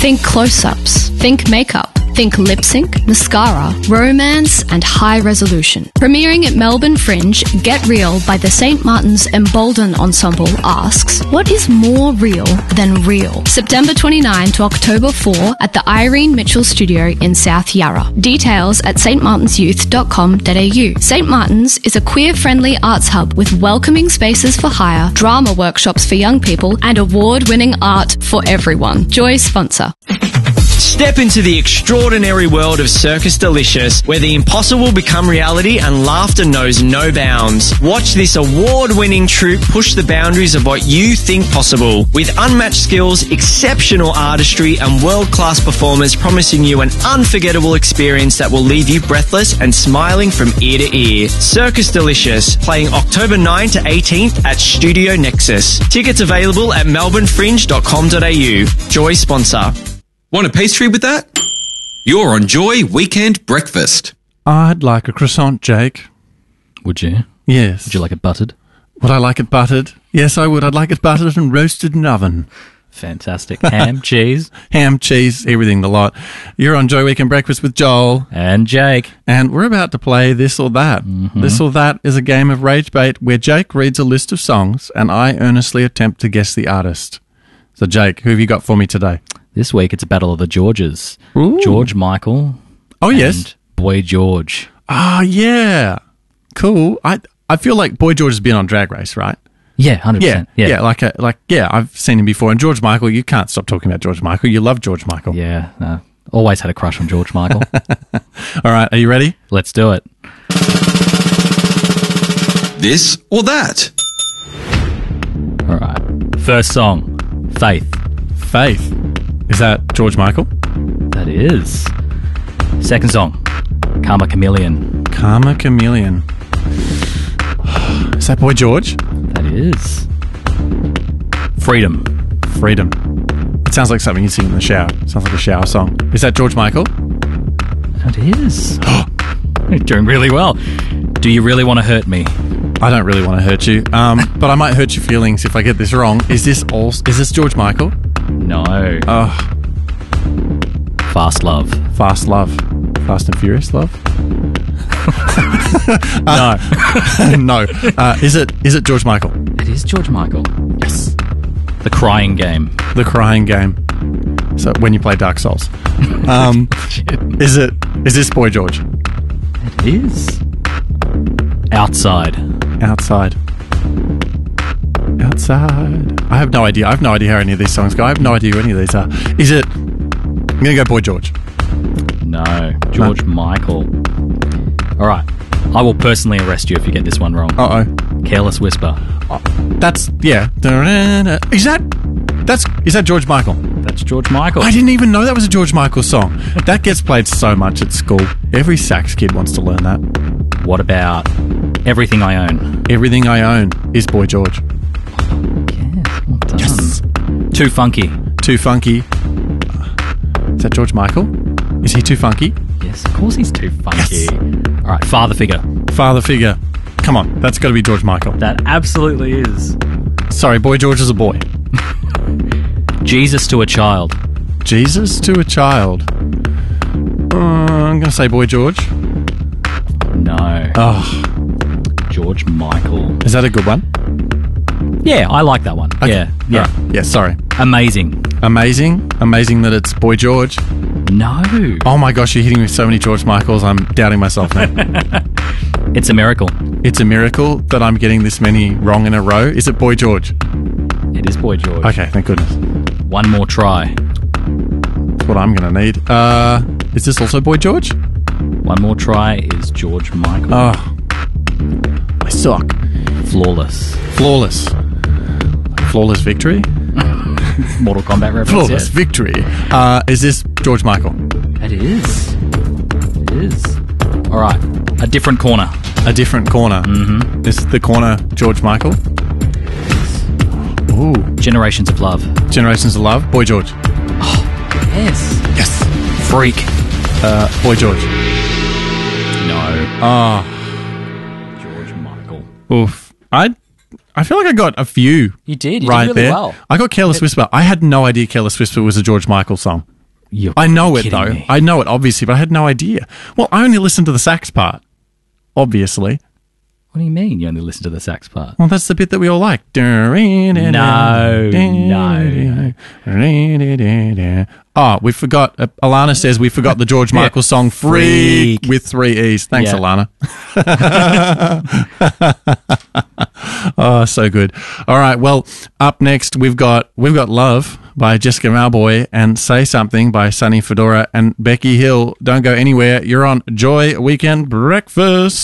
Think close-ups. Think makeup. Think lip sync, mascara, romance, and high resolution. Premiering at Melbourne Fringe, Get Real by the St. Martin's Embolden Ensemble asks, what is more real than real? September 29 to October 4 at the Irene Mitchell Studio in South Yarra. Details at stmartinsyouth.com.au. St. Martin's is a queer-friendly arts hub with welcoming spaces for hire, drama workshops for young people, and award-winning art for everyone. Joy sponsor. Step into the extraordinary world of Circus Delicious, where the impossible become reality and laughter knows no bounds. Watch this award-winning troupe push the boundaries of what you think possible. With unmatched skills, exceptional artistry, and world-class performers promising you an unforgettable experience that will leave you breathless and smiling from ear to ear. Circus Delicious, playing October 9 to 18th at Studio Nexus. Tickets available at melbournefringe.com.au. Joy sponsor. Want a pastry with that? You're on Joy Weekend Breakfast. I'd like a croissant, Jake. Would you? Yes. Would you like it buttered? Would I like it buttered? Yes, I would. I'd like it buttered and roasted in an oven. Fantastic. Ham, cheese. Ham, cheese, everything, the lot. You're on Joy Weekend Breakfast with Joel. And Jake. And we're about to play This or That. Mm-hmm. This or That is a game of rage bait where Jake reads a list of songs and I earnestly attempt to guess the artist. So, Jake, who have you got for me today? This week, it's a battle of the Georges. Ooh. George Michael. Oh, and yes. Boy George. Ah, yeah. Cool. I feel like Boy George has been on Drag Race, right? Yeah, 100%. Yeah, I've seen him before. And George Michael, you can't stop talking about George Michael. You love George Michael. Yeah, always had a crush on George Michael. All right, are you ready? Let's do it. This or that? All right. First song, Faith. Faith. Is that George Michael? That is. Second song, Karma Chameleon. Karma Chameleon. Is that Boy George? That is. Freedom. Freedom. It sounds like something you sing in the shower. It sounds like a shower song. Is that George Michael? That is. You're doing really well. Do you really want to hurt me? I don't really want to hurt you, but I might hurt your feelings if I get this wrong. Is this George Michael? No. Oh. Fast Love. Fast Love. Fast and Furious Love? No. No. Is it George Michael? It is George Michael. Yes. The Crying Game. The Crying Game. So when you play Dark Souls. Is this Boy George? It is. Outside. Outside. I have no idea. I have no idea how any of these songs go. I have no idea who any of these are. Is it... I'm going to go Boy George. No. George Michael. All right. I will personally arrest you if you get this one wrong. Uh-oh. Careless Whisper. That's... Yeah. Is that George Michael? That's George Michael. I didn't even know that was a George Michael song. That gets played so much at school. Every sax kid wants to learn that. What about Everything I Own? Everything I Own is Boy George. Yes, well done. Yes. Too Funky. Too Funky. Is that George Michael? Is he too funky? Yes, of course he's too funky. Yes. All right, Father Figure. Father Figure. Come on, that's got to be George Michael. That absolutely is. Sorry, Boy George is a boy. Jesus to a Child. Jesus to a Child. I'm going to say Boy George. No. Oh. George Michael. Is that a good one? Yeah, I like that one. Okay. Yeah. Right. Yeah, sorry. Amazing. Amazing that it's Boy George. No. Oh my gosh, you're hitting me with so many George Michaels. I'm doubting myself now. It's a miracle. It's a miracle that I'm getting this many wrong in a row. Is it Boy George? It is Boy George. Okay, thank goodness. One more try. That's what I'm going to need. Is this also Boy George? One more try is George Michael. Oh. I suck. Flawless. Flawless. Flawless Victory? Mortal Kombat reference. Flawless Victory. Is this George Michael? It is. It is. All right. A different corner. A different corner. Mm-hmm. Is the corner George Michael? Ooh. Generations of Love. Generations of Love. Boy George. Oh, yes. Yes. Freak. Boy George. No. Oh. George Michael. Oof. I feel like I got a few. You did. You right did really there. well. I got Careless Whisper. I had no idea Careless Whisper was a George Michael song. I know it, kidding though. me. I know it, obviously, but I had no idea. Well, I only listened to the sax part, obviously. What do you mean you only listen to the sax part? Well, that's the bit that we all like. No. Oh, we forgot. Alana says we forgot the George Michael song Freak with 3 E's. Thanks, Yeah. Alana. Oh, so good. All right. Well, up next we've got Love by Jessica Malboy and Say Something by Sunny Fedora and Becky Hill. Don't go anywhere. You're on Joy Weekend Breakfast.